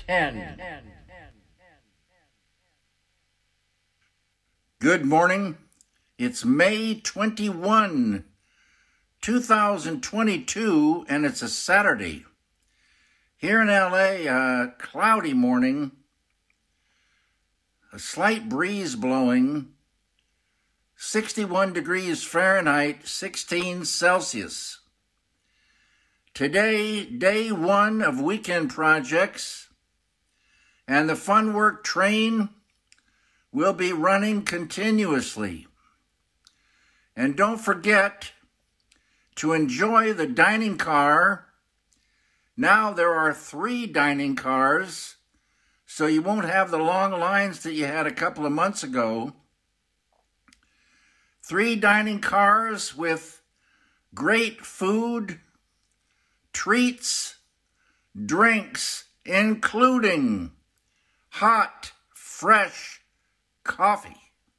10. Good morning. It's May 21, 2022, and it's a Saturday. Here in LA, a cloudy morning, a slight breeze blowing, 61 degrees Fahrenheit, 16 Celsius. Today, day one of weekend projects, and the Fun Work train will be running continuously. And don't forget to enjoy the dining car. Now there are 3 dining cars, so you won't have the long lines that you had a couple of months ago. 3 dining cars with great food, treats, drinks, including hot, fresh coffee.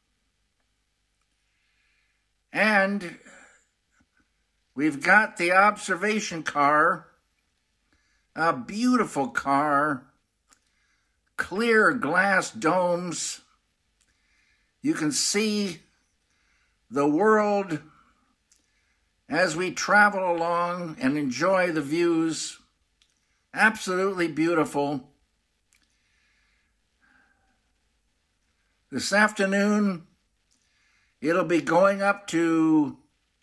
And we've got the observation car, a beautiful car, clear glass domes. You can see the world as we travel along and enjoy the views. Absolutely beautiful. This afternoon, it'll be going up to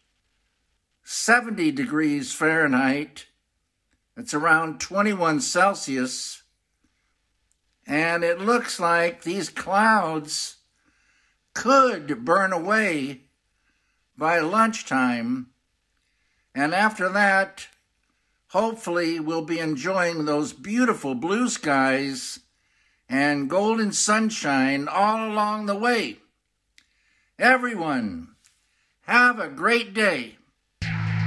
70 degrees Fahrenheit. It's around 21 Celsius. And it looks like these clouds could burn away by lunchtime. And after that, hopefully we'll be enjoying those beautiful blue skies and golden sunshine all along the way. Everyone, have a great day.